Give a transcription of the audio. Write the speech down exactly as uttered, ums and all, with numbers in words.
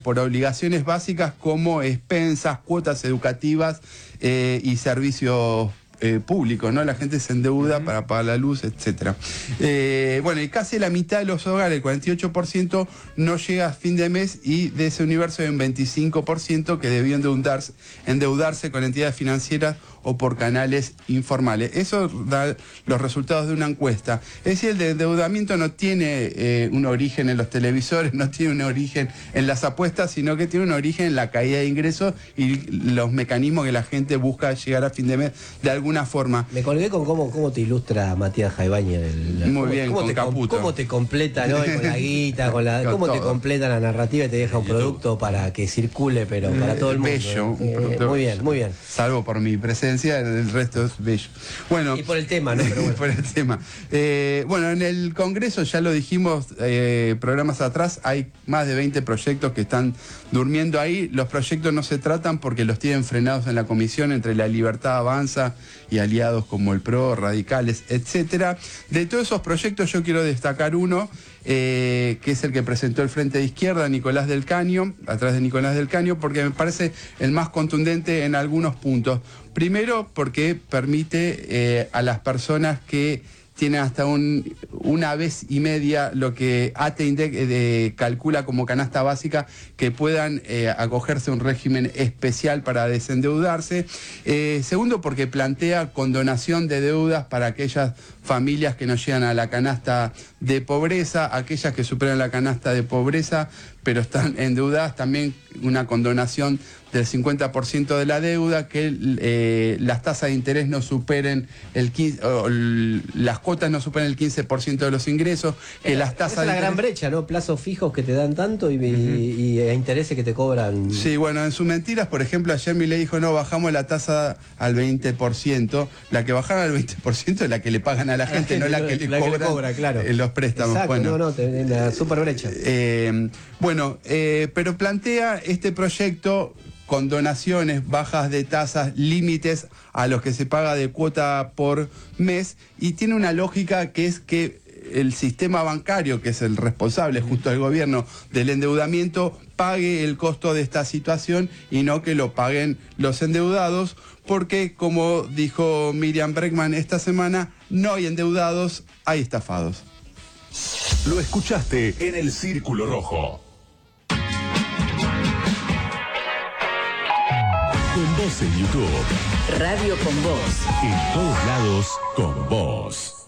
por obligaciones básicas como expensas, cuotas educativas eh, y servicios eh, públicos, ¿no? La gente se endeuda uh-huh. para pagar la luz, etcétera. Eh, bueno, y casi la mitad de los hogares, el cuarenta y ocho por ciento, no llega a fin de mes, y de ese universo hay un veinticinco por ciento que debió endeudarse, endeudarse con entidades financieras o por canales informales. Eso da los resultados de una encuesta. Es decir, el endeudamiento no tiene eh, un origen en los televisores, no tiene un origen en las apuestas, sino que tiene un origen en la caída de ingresos y los mecanismos que la gente busca llegar a fin de mes de alguna forma. Me colgué con cómo, cómo te ilustra Matías Jaibañez. El, Muy cómo, bien, cómo con te, Caputo. Cómo te completa, ¿no? Con la guita, con la, cómo todo. Te completa la narrativa y te deja un producto para que circule, pero para todo el mundo. Bello. Eh, un eh, muy bien, muy bien. Salvo por mi presencia, el resto es bello. Bueno, y por el tema, ¿no? Pero bueno. por el tema. Eh, bueno, en el Congreso, ya lo dijimos eh, programas atrás, hay más de veinte proyectos que están durmiendo ahí. Los proyectos no se tratan porque los tienen frenados en la comisión entre La Libertad Avanza y aliados como el P R O, radicales, etcétera. De todos esos proyectos yo quiero destacar uno, eh, que es el que presentó el Frente de Izquierda, Nicolás del Caño, atrás de Nicolás del Caño, porque me parece el más contundente en algunos puntos. Primero, porque permite eh, a las personas que tienen hasta un, una vez y media lo que A T E INDEC eh, calcula como canasta básica, que puedan eh, acogerse a un régimen especial para desendeudarse. Eh, segundo, porque plantea condonación de deudas para aquellas familias que no llegan a la canasta de pobreza, aquellas que superan la canasta de pobreza pero están endeudadas, también una condonación del cincuenta por ciento de la deuda, que eh, las tasas de interés no superen el quince, o el, las cuotas no superen el quince por ciento de los ingresos, que eh, las tasas esa es la gran brecha, ¿no? Plazos fijos que te dan tanto y, uh-huh. y, y intereses que te cobran. Sí, bueno, en sus mentiras, por ejemplo, ayer Milei dijo, no, bajamos la tasa al veinte por ciento, la que bajaron al veinte por ciento es la que le pagan a la gente, no la que le la cobran que le cobra, claro. En los préstamos. Exacto, bueno, no, no, te, la super brecha. Eh, bueno, eh, pero plantea este proyecto con donaciones, bajas de tasas, límites a los que se paga de cuota por mes, y tiene una lógica que es que el sistema bancario, que es el responsable justo del gobierno del endeudamiento, pague el costo de esta situación y no que lo paguen los endeudados, porque, como dijo Miriam Bregman esta semana, no hay endeudados, hay estafados. Lo escuchaste en El Círculo Rojo. Con vos en YouTube. Radio con Vos. En todos lados, con vos.